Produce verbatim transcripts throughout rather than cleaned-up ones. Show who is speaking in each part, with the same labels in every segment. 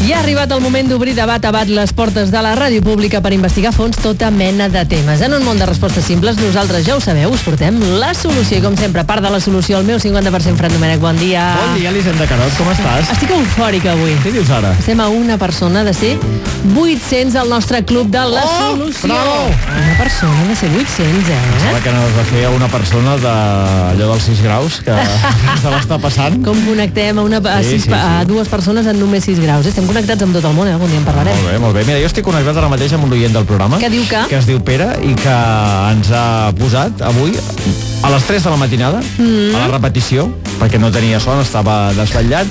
Speaker 1: I ha arribat el moment d'obrir de bat a bat les portes de la ràdio pública per investigar a fons tota mena de temes. En un món de respostes simples, nosaltres ja ho sabeu, us portem la solució. I com sempre, part de la solució, el meu cinquanta per cent Fran Domènech, bon dia.
Speaker 2: Bon dia, Elisenda Carot, com estàs?
Speaker 1: Estic eufòrica avui.
Speaker 2: Què dius ara?
Speaker 1: Estem a una persona de ser vuit-cents al nostre club de la
Speaker 2: oh,
Speaker 1: solució.
Speaker 2: Bravo!
Speaker 1: Una persona de ser vuit-cents, eh?
Speaker 2: Sembla que anaves a fer a una persona d'allò dels sis graus, que se l'està passant.
Speaker 1: Com connectem a, una, a,
Speaker 2: Sí,
Speaker 1: sis,
Speaker 2: sí, sí.
Speaker 1: a dues persones en només sis graus. Estem connectats amb tot el món, eh? Algun dia en parlarem.
Speaker 2: Molt bé, molt bé. Mira, jo estic connectat ara mateix amb un oient del programa.
Speaker 1: Que diu que?
Speaker 2: Que es diu Pere i que ens ha posat avui a les tres de la matinada, mm. a la repetició, perquè no tenia son, estava desvetllat,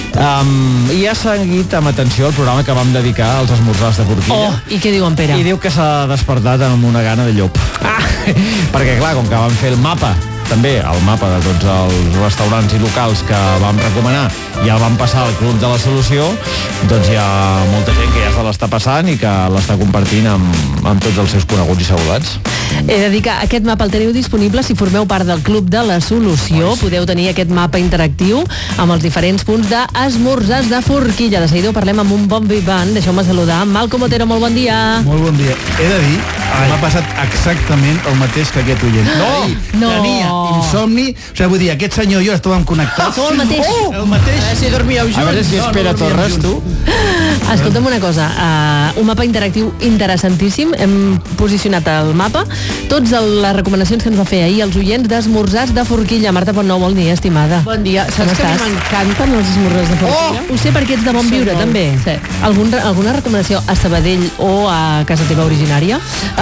Speaker 2: um, i ha seguit amb atenció el programa que vam dedicar als esmorzars de forquilla.
Speaker 1: Oh, i què diu en Pere?
Speaker 2: I diu que s'ha despertat amb una gana de llop. Ah. Perquè, clar, com que vam fer el mapa, també el mapa de tots els restaurants i locals que vam recomanar, ja el vam passar al Club de la Solució, doncs hi ha molta gent que ja se l'està passant i que l'està compartint amb, amb tots els seus coneguts i saludats.
Speaker 1: He de dir que aquest mapa el teniu disponible si formeu part del Club de la Solució.
Speaker 2: Oh, sí.
Speaker 1: Podeu tenir aquest mapa interactiu amb els diferents punts d'esmorzars de forquilla. De seguida ho parlem amb un bon vivant. Deixeu-me saludar. Malcom Otero, molt bon dia.
Speaker 3: Molt bon dia. He de dir que m'ha passat exactament el mateix que aquest oient.
Speaker 1: No, no.
Speaker 3: Tenia insomni, o sigui, vull dir, aquest senyor i jo estàvem connectats.
Speaker 1: Sou el mateix.
Speaker 3: Oh, el mateix.
Speaker 1: Eh, si dormíeu junts.
Speaker 2: A veure si és Pere
Speaker 3: no, no
Speaker 2: Torres, tu.
Speaker 1: Escolta'm una cosa, uh, un mapa interactiu interessantíssim. Hem posicionat el mapa, tots el, les recomanacions que ens va fer ahir els oients d'esmorzars de forquilla. Marta Pontnou, bon dia, estimada.
Speaker 4: Bon dia. Saps que a mi m'encanten els esmorzars de forquilla?
Speaker 1: Oh, ho sé perquè ets de bon viure, també.
Speaker 4: Sí.
Speaker 1: Algun, alguna recomanació a Sabadell o a casa teva originària?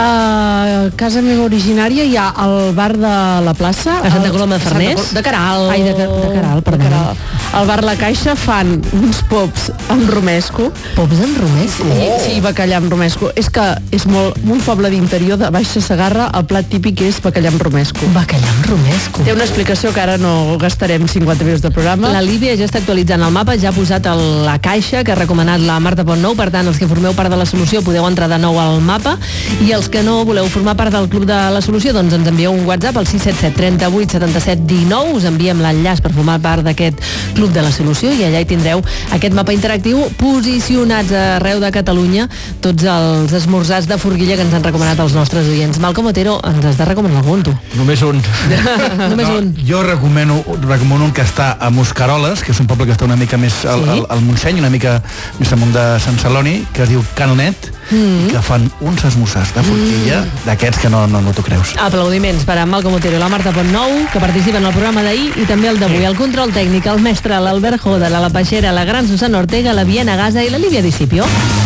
Speaker 4: Uh, casa meva originària hi ha al bar de la plaça.
Speaker 1: A Santa
Speaker 4: el-
Speaker 1: Coloma de
Speaker 4: Santa
Speaker 1: Farners?
Speaker 4: Col- De Caral.
Speaker 1: Ai, de Ca- de Caral, perdó.
Speaker 4: De Caral. Al bar La Caixa fan uns pops amb romesco.
Speaker 1: Pops amb romesco?
Speaker 4: I, sí, bacallà amb romesco. És que és molt, un poble d'interior de Baixa Segarra, el plat típic és bacallà amb romesco.
Speaker 1: Bacallà amb romesco.
Speaker 4: Té una explicació que ara no gastarem cinquanta minuts de programa.
Speaker 1: La Lídia ja està actualitzant el mapa, ja ha posat a la caixa que ha recomanat la Marta Pontnou, per tant, els que formeu part de la solució podeu entrar de nou al mapa, i els que no voleu formar part del Club de la Solució, doncs ens envieu un WhatsApp al sis set set, trenta-vuit, setanta-set, dinou, us enviem l'enllaç per formar part d'aquest Club de la Solució i allà hi tindreu aquest mapa interactiu posicionats arreu de Catalunya, tots els esmorzars de forquilla que ens han recomanat els nostres oients. Malcom Otero, ens has de recomanar algun, tu.
Speaker 2: Només un.
Speaker 1: Només
Speaker 3: No,
Speaker 1: un.
Speaker 3: jo recomano, recomano un que està a Moscaroles, que és un poble que està una mica més al,
Speaker 1: Sí?
Speaker 3: al, al Montseny, una mica més amunt de Sant Celoni, que es diu Cannet, mm. i que fan uns esmorzars de forquilla mm. d'aquests que no, no, no t'ho creus.
Speaker 1: Aplaudiments per a Malcom Otero i la Marta Pontnou, que participen al programa d'ahir i també el d'avui. El control tècnic, el mestre, l'Albert Joda, la Peixera, la gran Susana Ortega, la Viena Gaza i la Lívia Discipio.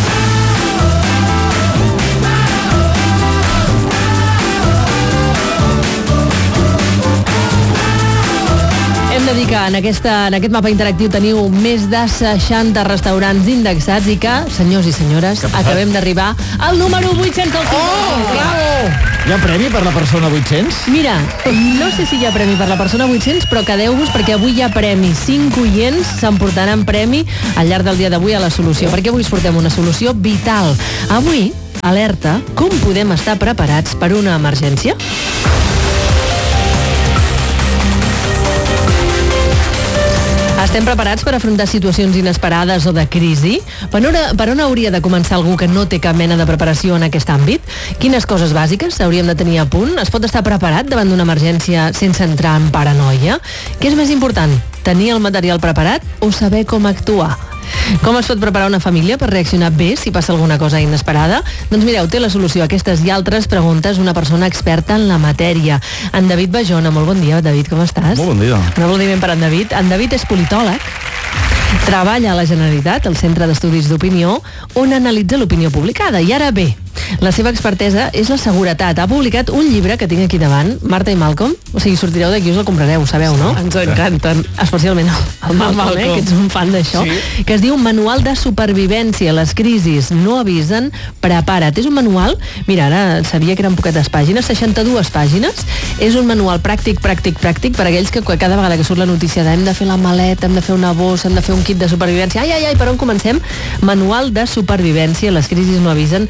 Speaker 1: Hem de dir que en, aquesta, en aquest mapa interactiu teniu més de seixanta restaurants indexats i que, senyors i senyores, acabem d'arribar al número vuit-cents del Club.
Speaker 2: Oh, bravo! Hi ha premi per la persona vuit-cents?
Speaker 1: Mira, no sé si hi ha premi per la persona vuit-cents, però quedeu-vos perquè avui hi ha premi. Cinc oients s'emportaran premi al llarg del dia d'avui a la solució, perquè avui us portem una solució vital. Avui, alerta, com podem estar preparats per una emergència? Estem preparats per afrontar situacions inesperades o de crisi? Per on, per on hauria de començar algú que no té cap mena de preparació en aquest àmbit? Quines coses bàsiques hauríem de tenir a punt? Es pot estar preparat davant d'una emergència sense entrar en paranoia? Què és més important? Tenir el material preparat o saber com actuar? Com es pot preparar una família per reaccionar bé si passa alguna cosa inesperada? Doncs mireu, té la solució a aquestes i altres preguntes una persona experta en la matèria. En David Bajona, molt bon dia. David, com estàs?
Speaker 3: Molt bon dia.
Speaker 1: Un aplaudiment per en David. En David és politòleg, treballa a la Generalitat, al Centre d'Estudis d'Opinió, on analitza l'opinió publicada. I ara bé, la seva expertesa és la seguretat. Ha publicat un llibre que tinc aquí davant, Marta i Malcom. O sigui, sortireu d'aquí, us el comprareu, sabeu, no?
Speaker 4: Ens encanten.
Speaker 1: Especialment el Malcom,
Speaker 4: Malcom.
Speaker 1: eh, que ets un fan d'això,
Speaker 2: Sí.
Speaker 1: que es diu Manual de Supervivència. Les crisis no avisen, prepara't. És un manual, mira, ara sabia que eren poquetes pàgines, seixanta-dues pàgines. És un manual pràctic, pràctic, pràctic per a aquells que cada vegada que surt la notícia de hem de fer la maleta, hem de fer una bossa, hem de fer un kit de supervivència. Ai, ai, ai, per on comencem? Manual de Supervivència. Les crisis no avisen, prepara't.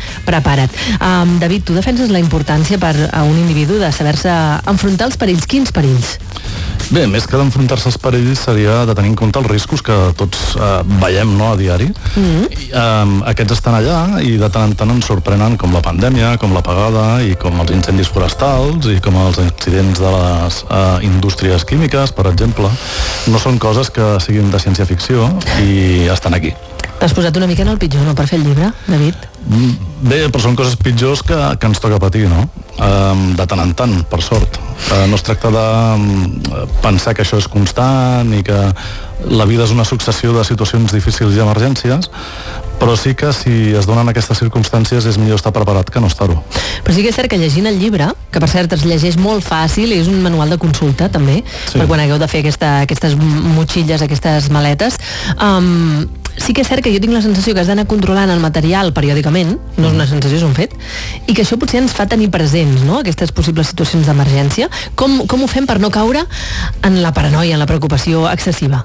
Speaker 1: Prepara't. Um, David, tu defenses la importància per a un individu de saber-se enfrontar els perills. Quins perills?
Speaker 5: Bé, més que d'enfrontar-se als perills seria de tenir en compte els riscos que tots eh, veiem, no, a diari. Mm-hmm. I, eh, aquests estan allà i de tant en tant ens sorprenen com la pandèmia, com l'apagada i com els incendis forestals i com els accidents de les eh, indústries químiques, per exemple. No són coses que siguin de ciència-ficció i estan aquí.
Speaker 1: T'has posat una mica en el pitjor, no?, per fer el llibre, David?
Speaker 5: Bé, però són coses pitjors que, que ens toca patir, no? Um, de tant en tant, per sort. Uh, no es tracta de um, pensar que això és constant i que la vida és una successió de situacions difícils i emergències, però sí que si es donen aquestes circumstàncies és millor estar preparat que no estar-ho.
Speaker 1: Però sí que és cert que llegint el llibre, que per cert es llegeix molt fàcil, és un manual de consulta també, sí, per quan hagueu de fer aquesta, aquestes motxilles, aquestes maletes, um, sí que és cert que jo tinc la sensació que has d'anar controlant el material periòdicament, no és una sensació, és un fet, i que això potser ens fa tenir presents, no?, aquestes possibles situacions d'emergència. Com, com ho fem per no caure en la paranoia, en la preocupació excessiva?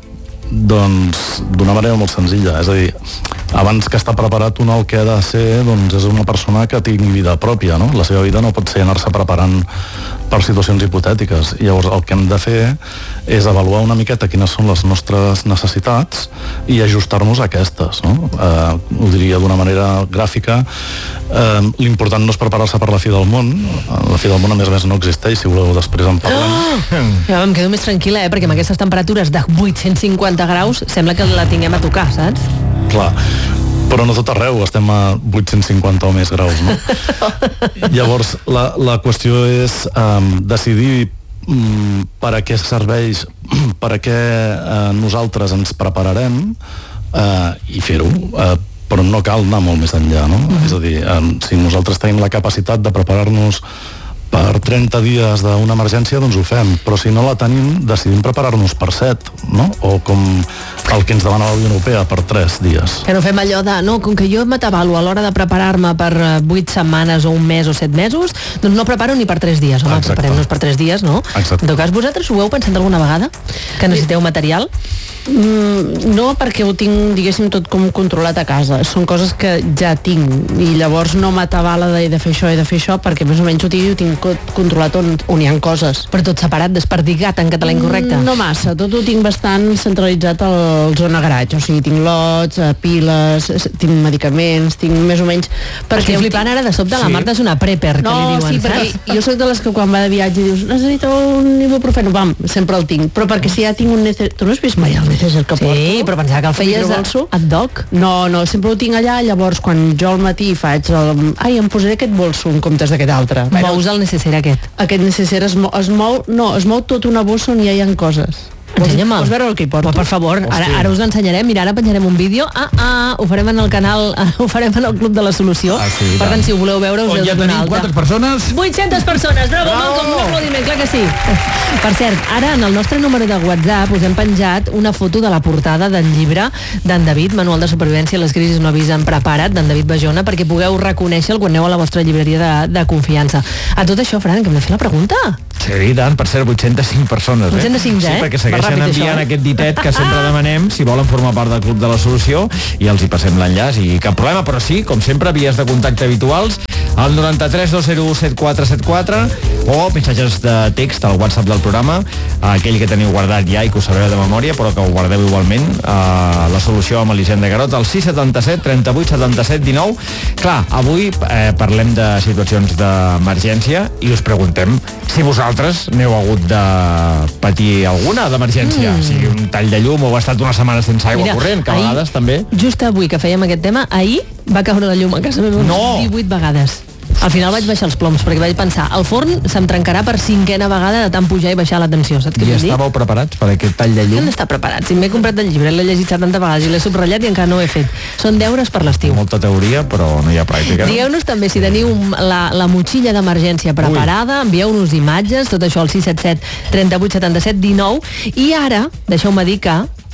Speaker 5: Doncs d'una manera molt senzilla, és a dir, abans que estar preparat un el que ha de ser doncs és una persona que tingui vida pròpia, no? La seva vida no pot ser anar-se preparant per situacions hipotètiques. I llavors el que hem de fer és avaluar una miqueta quines són les nostres necessitats i ajustar-nos a aquestes, no? Eh, ho diria d'una manera gràfica. Eh, l'important no és preparar-se per la fi del món. La fi del món a més a més no existeix, si voleu després en parlem.
Speaker 1: Oh! Ja em quedo més tranquil·la, eh? Perquè amb aquestes temperatures de vuit-cents cinquanta graus sembla que la tinguem a tocar, saps?
Speaker 5: Clar, però no tot arreu estem a vuit-cents cinquanta o més graus, no? Llavors, la, la qüestió és um, decidir um, per a què serveix, per a què uh, nosaltres ens prepararem uh, i fer-ho, uh, però no cal anar molt més enllà, no? Mm-hmm. És a dir, um, si nosaltres tenim la capacitat de preparar-nos per trenta dies d'una emergència, doncs ho fem, però si no la tenim, decidim preparar-nos per set, no? O com el que ens demana la Unió Europea, per tres dies.
Speaker 1: Que no fem allò de, no, com que jo m'atabalo a l'hora de preparar-me per vuit setmanes o un mes o set mesos, doncs no preparo ni per tres dies. Home, preparem-nos per tres dies, no?
Speaker 5: Exacte.
Speaker 1: En tot cas, vosaltres ho heu pensat alguna vegada? Que necessiteu material?
Speaker 4: Mm, no, perquè ho tinc, diguéssim, tot com controlat a casa. Són coses que ja tinc i llavors no m'atabala de, de fer això i de fer això, perquè més o menys ho tinc, ho tinc controlat on, on hi ha coses.
Speaker 1: Però tot separat, desperdigat en català incorrecte?
Speaker 4: No massa, tot ho tinc bastant centralitzat al zona garatge, o sigui, tinc lots, piles, tinc medicaments, tinc més o menys...
Speaker 1: Estic flipant ara de sobte, sí. La Marta és una prepper, que
Speaker 4: no,
Speaker 1: li diuen,
Speaker 4: sí,
Speaker 1: saps?
Speaker 4: perquè jo soc de les que quan va de viatge dius, necessito un ibuprofeno, pam, sempre el tinc, però perquè si ja tinc un nece... Tu no has vist mai el neceser que
Speaker 1: sí,
Speaker 4: porto?
Speaker 1: Sí, però pensava que el feies ad hoc.
Speaker 4: No, no, sempre ho tinc allà, llavors quan jo al matí faig el... Ai, em posaré aquest bolso en comptes d'aquest altre.
Speaker 1: Mous el necesser aquest.
Speaker 4: Aquest necesser es, mo es mou, no, es mou tota una bossa on ja hi ha coses.
Speaker 1: Ensenya-me'l.
Speaker 4: Vols veure el que hi porto?
Speaker 1: Per favor, ara, ara us l'ensenyarem. Mira, ara penjarem un vídeo. Ah, ah, ho farem en el canal, ho farem en el Club de la Solució.
Speaker 2: Ah, sí,
Speaker 1: per tant, si ho voleu veure, us heu
Speaker 2: ja
Speaker 1: de donar
Speaker 2: tenim
Speaker 1: alta.
Speaker 2: quantes persones?
Speaker 1: vuit-centes persones. Bravo,
Speaker 2: Bravo!
Speaker 1: Malcolm, un aplaudiment, clar que sí. Per cert, ara en el nostre número de WhatsApp us hem penjat una foto de la portada del llibre d'en David, Manual de supervivència a les crisis no avisen, prepara't, d'en David Bajona, perquè pugueu reconèixer-lo quan aneu a la vostra llibreria de, de confiança. A tot això, Fran, que hem de fer la pregunta.
Speaker 2: Sí, i tant, per cert, vuit-centes cinc persones, eh?
Speaker 1: vuit-centes cinc, eh?
Speaker 2: Sí, perquè segueixen enviant aquest ditet que sempre demanem si volen formar part del Club de la Solució i els hi passem l'enllaç i cap problema, però sí, com sempre, vies de contacte habituals al noranta-tres dos zero u set quatre set quatre o missatges de text al WhatsApp del programa, aquell que teniu guardat ja i que ho sabreu de memòria, però que ho guardeu igualment, a la Solució amb Elisenda Garot, al sis setanta-set trenta-vuit setanta-set dinou. Clar, avui eh, parlem de situacions d'emergència i us preguntem si vosaltres n'heu hagut de patir alguna d'emergència, mm. sigui un tall de llum o ha estat una setmana sense aigua
Speaker 1: Mira,
Speaker 2: corrent, que a
Speaker 1: ahir,
Speaker 2: vegades també...
Speaker 1: Just avui que fèiem aquest tema, ahir va caure la llum a casa meva
Speaker 2: no.
Speaker 1: divuit vegades. Al final vaig baixar els ploms, perquè vaig pensar, el forn se'm trencarà per cinquena vegada de tant pujar i baixar la tensió, saps què
Speaker 2: I
Speaker 1: vull dir?
Speaker 2: estàveu preparats per aquest tall de llum?
Speaker 1: Hem d'estar preparats. Si m'he comprat el llibre, l'he llegit setanta vegades i l'he subratllat i encara no ho he fet. Són deures per l'estiu.
Speaker 2: Molta teoria, però no hi ha pràctica.
Speaker 1: Digueu-nos també si teniu la, la motxilla d'emergència preparada, envieu-nos imatges, tot això al sis set set trenta-vuit setanta-set dinou. I ara, deixeu-me dir que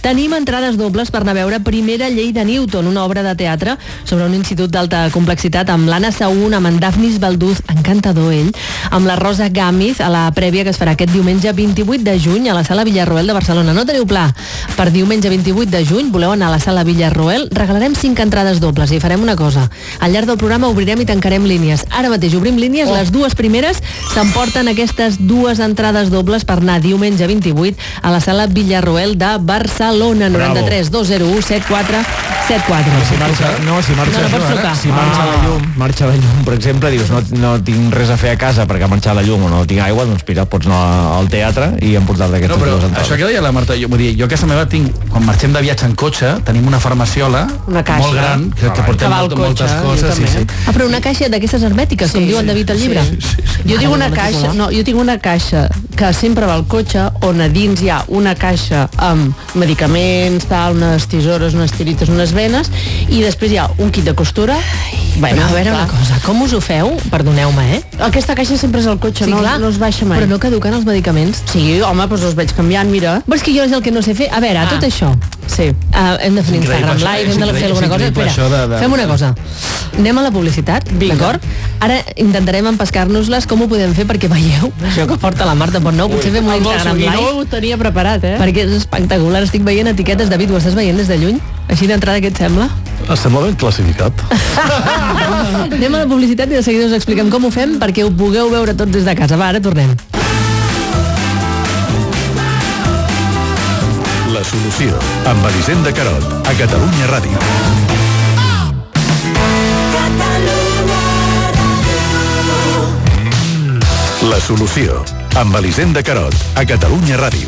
Speaker 1: tenim entrades dobles per anar a veure Primera llei de Newton, una obra de teatre sobre un institut d'alta complexitat amb l'Anna Saún, amb en Dafnis Balduz, encantador ell, amb la Rosa Gámez a la prèvia que es farà aquest diumenge vint-i-vuit de juny a la Sala Villarroel de Barcelona. No teniu pla per diumenge vint-i-vuit de juny, voleu anar a la Sala Villarroel, regalarem cinc entrades dobles i farem una cosa. Al llarg del programa obrirem i tancarem línies. Ara mateix obrim línies, oh. les dues primeres s'emporten aquestes dues entrades dobles per anar diumenge vint-i-vuit a la Sala Villarroel de Barcelona. Noranta-tres dos zero u set quatre set quatre.
Speaker 2: Si marxa, no, si marxa,
Speaker 1: no, no
Speaker 2: això,
Speaker 1: ara,
Speaker 2: si marxa ah. la llum, marxa la llum, per exemple, dius, no, no tinc res a fer a casa perquè ha marxat la llum o no tinc aigua, doncs mira, pots anar al teatre i emportar d'aquestes
Speaker 3: no,
Speaker 2: dues entrades.
Speaker 3: Això que deia la Marta, jo, vull dir, jo a casa meva tinc, quan marxem de viatge en cotxe, tenim una farmaciola
Speaker 4: una caixa,
Speaker 3: molt gran, que, que portem molt,
Speaker 4: cotxe,
Speaker 3: moltes coses. Sí, sí.
Speaker 1: Ah, però una caixa d'aquestes hermètiques, sí, com diuen David al llibre.
Speaker 3: Sí, sí, sí.
Speaker 4: Jo tinc una caixa, no, jo tinc una caixa que sempre va al cotxe, on a dins hi ha una caixa amb medicaments, tal, unes tisores, unes tirites, unes venes, i després hi ha un kit de costura.
Speaker 1: Bueno, a veure clar. Una cosa, com us ho feu? Perdoneu-me, eh?
Speaker 4: Aquesta caixa sempre és al cotxe,
Speaker 1: sí,
Speaker 4: no,
Speaker 1: clar,
Speaker 4: no es baixa mai.
Speaker 1: Però no caduquen els medicaments?
Speaker 4: Sí, home, doncs els vaig canviant, mira.
Speaker 1: Però és que jo és el que no sé fer. A veure, ah. tot això.
Speaker 4: Sí.
Speaker 1: Uh, hem de fer Instagram Live, hem de fer alguna cosa. Espera, de, de... fem una cosa. Anem a la publicitat, d'acord? Ara intentarem empescar-nos-les com ho podem fer perquè veieu això que porta la Marta Pontnou. Potser fem un Instagram Live.
Speaker 4: No ho tenia preparat, eh?
Speaker 1: Perquè és espectacular. Estic veient etiquetes. David, ho estàs veient des de lluny? Així d'entrada, què et sembla?
Speaker 5: Es sembla ben classificat.
Speaker 1: Anem a la publicitat i de seguida us expliquem com ho fem perquè ho pugueu veure tots des de casa. Va, ara tornem.
Speaker 6: La solució, amb Elisenda Carot, a Catalunya Ràdio. La solució, amb Elisenda Carot, a Catalunya Ràdio.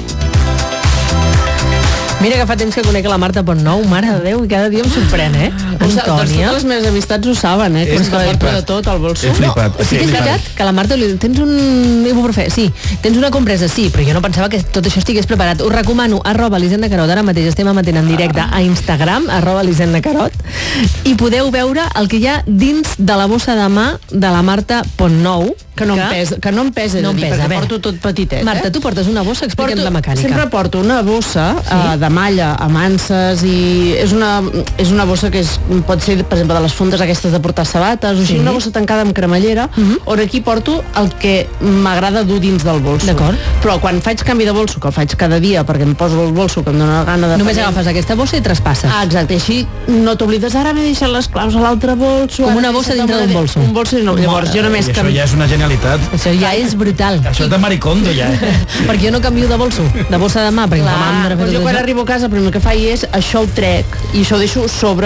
Speaker 1: Mira que fa temps que conec la Marta Pontnou, mare de Déu, i cada dia em sorprèn, eh?
Speaker 4: Antònia. Doncs totes les meves amistats ho saben, eh? Que és que porta de tot al bolso.
Speaker 3: He flipat.
Speaker 1: No, sí que és veritat que la Marta li diu, tens un ibuprofè? Sí. Tens una compresa? Sí, però jo no pensava que tot això estigués preparat. Us recomano, arroba Elisenda Carot, ara mateix estem emetent en directe a Instagram, arroba Elisenda Carot, i podeu veure el que hi ha dins de la bossa de mà de la Marta Pontnou,
Speaker 4: que no, que, em pesa, que no em pesa, no em pesa, perquè porto tot petitet.
Speaker 1: Marta,
Speaker 4: eh?
Speaker 1: tu portes una bossa, explica'ns la mecànica.
Speaker 4: Sempre porto una bossa sí? uh, de malla amb anses i és una, és una bossa que és, pot ser, per exemple, de les fundes aquestes de portar sabates, o sigui, sí. una bossa tancada amb cremallera, uh -huh. on aquí porto el que m'agrada dur dins del bolso.
Speaker 1: D'acord.
Speaker 4: Però quan faig canvi de bolso, que el faig cada dia perquè em poso el bolso que em dóna gana de...
Speaker 1: Només agafes aquesta bossa i traspasses.
Speaker 4: Ah, exacte, així no t'oblides, ara m'he deixat les claus a l'altre bolso.
Speaker 1: Com una bossa dintre d'un bolso.
Speaker 4: Un bolso i no. Llavors jo només...
Speaker 3: Això ja és una genialitat.
Speaker 1: Això ja és brutal.
Speaker 3: Això és de maricondo, ja.
Speaker 1: Perquè jo no canvio de bolso, de bossa de mà, perquè
Speaker 4: clar,
Speaker 1: doncs
Speaker 4: jo quan arribo a casa el primer que faig és això ho trec i això ho deixo sobre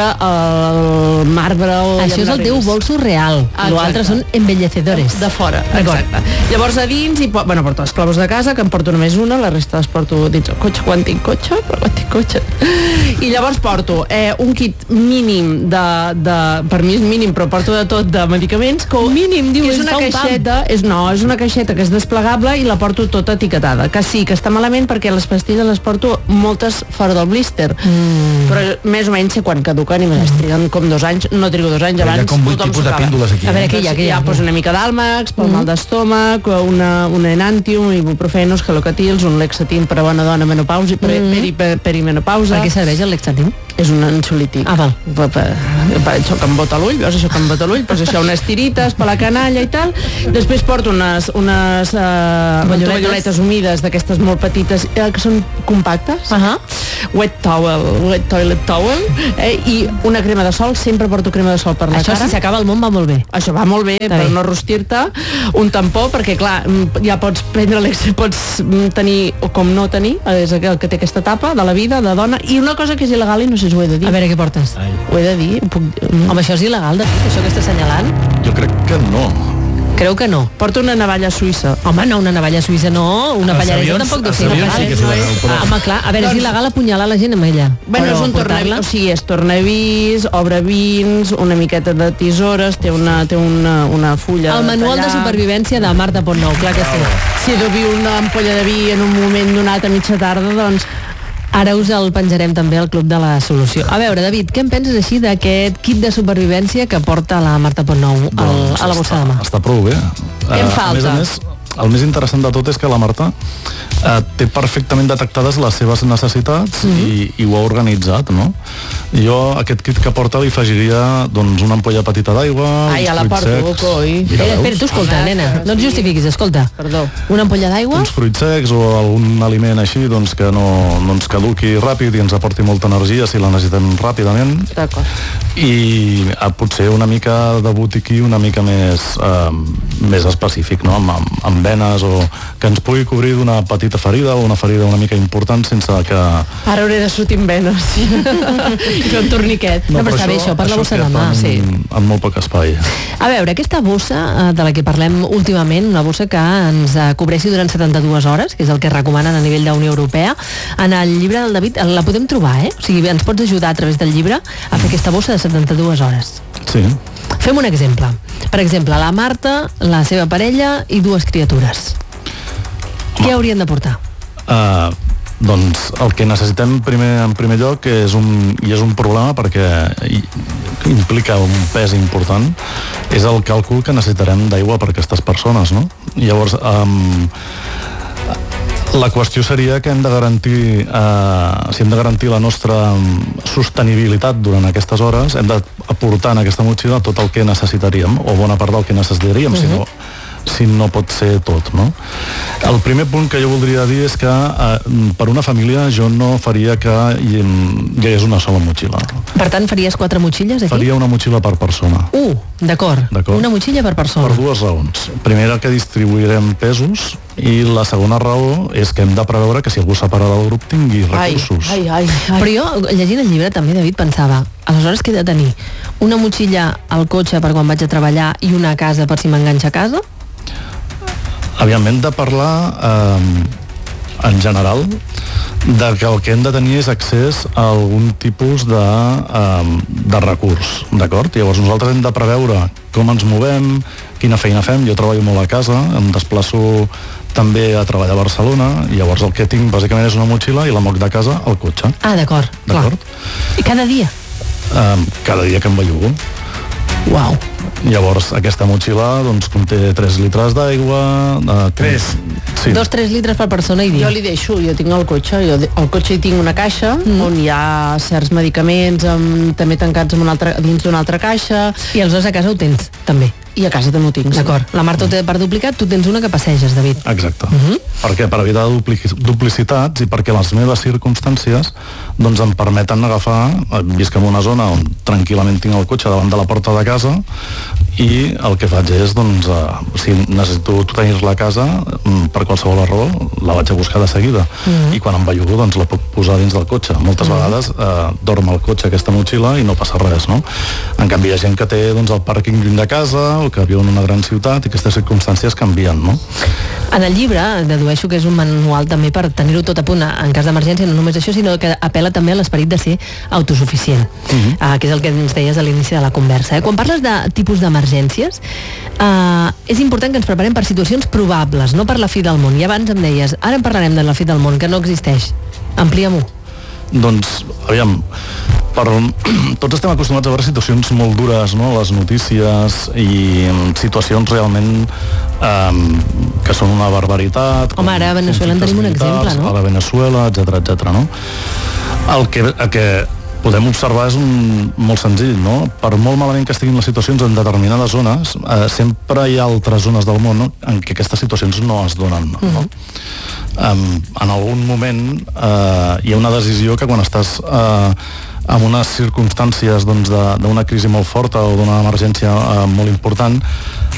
Speaker 4: el marbre o...
Speaker 1: Això és el teu bolso real. Ah, l'altre són embellecedores.
Speaker 4: De fora, exacte. Llavors a dins, i, bueno, porto les claus de casa, que em porto només una, la resta les porto dins el cotxe quan tinc cotxe, però quan tinc cotxe. I llavors porto eh, un kit mínim de, de... Per mi és mínim, però porto de tot de medicaments. Que,
Speaker 1: mínim, diu,
Speaker 4: que és una caixeta, és, no, és una caixeta que és desplegable i la porto tota etiquetada. Que sí, que està malament perquè les pastilles les porto moltes fora del blister. Mm. Però més o menys sé quan caduquen i més triguen com dos anys, no trigo dos anys,
Speaker 3: però
Speaker 4: abans
Speaker 3: hi ha com vuit tipus de píndoles aquí.
Speaker 1: A veure, què hi ha? Què hi ha?
Speaker 4: Hi ha pues, una mica d'àlmax, pel mm. mal d'estómac, una, una enantium, ibuprofenos, calocatils, un lexatin per a bona dona menopausa, mm. peri, peri, perimenopausa.
Speaker 1: Per què serveix el lexatin?
Speaker 4: És un ansiolític.
Speaker 1: Ah, val.
Speaker 4: Per, per, per això que em bota l'ull, veus això que em bota l'ull? Pues això, unes tirites per la canalla i tal. Després porto unes, unes uh, tovalloletes humides d'aquestes molt petites, eh, que són compactes.
Speaker 1: Uh -huh.
Speaker 4: Wet towel, wet toilet towel. Eh, I una crema de sol, sempre porto crema de sol per la
Speaker 1: això,
Speaker 4: cara.
Speaker 1: Això si s'acaba el món va molt bé.
Speaker 4: Això va molt bé, Està per bé. no rostir-te. Un tampó, perquè clar, ja pots prendre l'ex, pots tenir o com no tenir, és el que té aquesta etapa de la vida, de dona. I una cosa que és il·legal i no sé si ho he de dir.
Speaker 1: A veure, què portes?
Speaker 4: Ai. Ho he de dir? Puc...
Speaker 1: Home, això és il·legal, de fet, això que està assenyalant?
Speaker 5: Jo crec que no.
Speaker 1: Creu que no?
Speaker 4: Porto una navalla suïssa.
Speaker 1: Home, no, una navalla suïssa no, una pallaresa tampoc deu ser.
Speaker 3: Sí que no és.
Speaker 1: Ah, home, clar, a veure, doncs... és il·legal apunyalar la gent amb ella.
Speaker 4: Bueno, és un tornavís, o sigui, és tornavís, obre vins, una miqueta de tisores, té una, té una, una fulla
Speaker 1: El manual de supervivència de Marta Pontnou, clar que sí.
Speaker 4: Si he d'obrir una ampolla de vi en un moment donat a mitja tarda, doncs...
Speaker 1: Ara us el penjarem també al Club de la Solució. A veure, David, què en penses així d'aquest kit de supervivència que porta la Marta Pontnou al,
Speaker 5: doncs
Speaker 1: a la bossa
Speaker 5: està,
Speaker 1: de mà?
Speaker 5: Està prou bé.
Speaker 4: Què em falta?
Speaker 5: A més a més, el més interessant de tot és que la Marta eh, té perfectament detectades les seves necessitats mm -hmm. i, i ho ha organitzat, no? Jo a aquest kit que porta li afegiria doncs, una ampolla petita d'aigua,
Speaker 4: Ai,
Speaker 5: uns
Speaker 4: ja la
Speaker 5: fruits
Speaker 4: porto,
Speaker 5: secs.
Speaker 4: coi.
Speaker 5: Mira,
Speaker 1: Eh,
Speaker 5: veus?
Speaker 1: espera, tu escolta,
Speaker 4: Home,
Speaker 1: nena, no et
Speaker 4: sí.
Speaker 1: justifiquis, escolta.
Speaker 4: Perdó.
Speaker 1: Una ampolla d'aigua?
Speaker 5: Uns fruits secs o algun aliment així doncs, que no, no ens caduqui ràpid i ens aporti molta energia si la necessitem ràpidament.
Speaker 4: D'acord.
Speaker 5: I eh, potser una mica de botiquí una mica més eh, més específic, no? amb, amb, amb venes o que ens pugui cobrir d'una petita ferida o una ferida una mica important sense que...
Speaker 4: Ara hauré de sortir amb venes. I fer un torniquet.
Speaker 1: No, però està bé això, per la bossa de
Speaker 5: cap
Speaker 1: mà,
Speaker 5: en,
Speaker 1: sí.
Speaker 5: en molt poc espai.
Speaker 1: A veure, aquesta bossa eh, de la que parlem últimament, una bossa que ens eh, cobreixi durant setanta-dues hores, que és el que recomanen a nivell de Unió Europea, en el llibre del David la podem trobar, eh? O sigui, ens pots ajudar a través del llibre a fer aquesta bossa de setanta-dues hores.
Speaker 5: Sí.
Speaker 1: Fem un exemple. Per exemple, la Marta, la seva parella i dues criatures. Què haurien de portar?
Speaker 5: Uh, doncs el que necessitem primer, en primer lloc és un, i és un problema perquè i, implica un pes important, és el càlcul que necessitarem d'aigua per aquestes persones, no? Llavors um, la qüestió seria que hem de garantir eh, si hem de garantir la nostra sostenibilitat durant aquestes hores, hem d'aportar en aquesta motxilla tot el que necessitaríem o bona part del que necessitaríem, uh-huh. si no si no pot ser tot, no? El primer punt que jo voldria dir és que eh, per una família jo no faria que hi, hi hagués una sola motxilla.
Speaker 1: Per tant, faries quatre motxilles aquí?
Speaker 5: Faria una motxilla per persona.
Speaker 1: Uh, d'acord. Una motxilla per persona.
Speaker 5: Per dues raons. Primera, que distribuirem pesos, i la segona raó és que hem de preveure que si algú separa del grup tingui recursos.
Speaker 4: Ai, ai, ai.
Speaker 1: Però jo, llegint el llibre, també, David, pensava, aleshores que he de tenir una motxilla al cotxe per quan vaig a treballar i una a casa per si m'enganxa a casa?
Speaker 5: Aviam, hem de parlar eh, en general de que el que hem de tenir és accés a algun tipus de, eh, de recurs, d'acord? Llavors nosaltres hem de preveure com ens movem, quina feina fem. Jo treballo molt a casa, em desplaço també a treballar a Barcelona, i llavors el que tinc bàsicament és una motxilla i la moc de casa al cotxe.
Speaker 1: Ah, d'acord, clar. I cada dia?
Speaker 5: Eh, cada dia que em bellugo.
Speaker 1: Uau.
Speaker 5: Llavors aquesta motxilla doncs conté tres litres d'aigua. Eh,
Speaker 3: tres?
Speaker 5: Sí.
Speaker 1: Dos, tres litres per persona i dia.
Speaker 4: Jo li deixo, jo tinc el cotxe, jo al cotxe hi tinc una caixa mm. on hi ha certs medicaments amb, també tancats en una altra, dins d'una altra caixa.
Speaker 1: I els dos a casa ho tens, també.
Speaker 4: I a casa també ho tinc.
Speaker 1: D'acord. La Marta ho té per duplicat, tu tens una que passeges, David.
Speaker 5: Exacte.
Speaker 1: Uh-huh.
Speaker 5: Perquè per evitar duplici- duplicitats i perquè les meves circumstàncies doncs em permeten agafar, visc en una zona on tranquil·lament tinc el cotxe davant de la porta de casa, i el que faig és, doncs, eh, si necessito tenir-la a casa, per qualsevol raó, la vaig a buscar de seguida. Uh-huh. I quan em bellugo, doncs la puc posar dins del cotxe. Moltes uh-huh. vegades eh, dorm al cotxe aquesta motxilla i no passa res, no? En canvi, hi ha gent que té doncs, el pàrquing lluny de casa, o que viu en una gran ciutat, i aquestes circumstàncies canvien, no?
Speaker 1: En el llibre dedueixo que és un manual també per tenir-ho tot a punt en cas d'emergència, no només això, sinó que apel·la també a l'esperit de ser autosuficient, uh-huh. uh, que és el que ens deies a l'inici de la conversa. Eh? Quan parles de tipus d'emergències, uh, és important que ens preparem per situacions probables, no per la fi del món. I abans em deies, ara en parlarem de la fi del món, que no existeix. Ampliem-ho.
Speaker 5: Doncs, aviam, per, tots estem acostumats a veure situacions molt dures, no?, les notícies, i situacions realment um, que són una barbaritat.
Speaker 1: Home, ara a Venezuela en tenim un exemple, no?
Speaker 5: A la Venezuela, etcètera, etcètera, no? El que, el que podem observar és un, molt senzill, no? Per molt malament que estiguin les situacions en determinades zones, eh, sempre hi ha altres zones del món, no?, en què aquestes situacions no es donen, no? Uh-huh. Um, en algun moment uh, hi ha una decisió que quan estàs uh, en unes circumstàncies doncs, d'una crisi molt forta o d'una emergència uh, molt important,